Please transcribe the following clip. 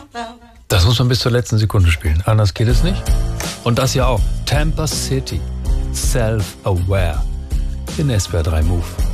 Das muss man bis zur letzten Sekunde spielen. Anders geht es nicht. Und das ja auch. Tampa City. Self-Aware. In SWR 3 Move.